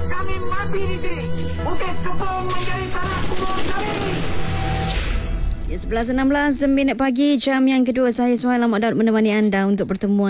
kami mati di sini. Bukit Kepong menjadi tanah kubur kami. 11.16 minit pagi, jam yang kedua. Saya Suhaila Mak Daud menemani anda untuk pertemuan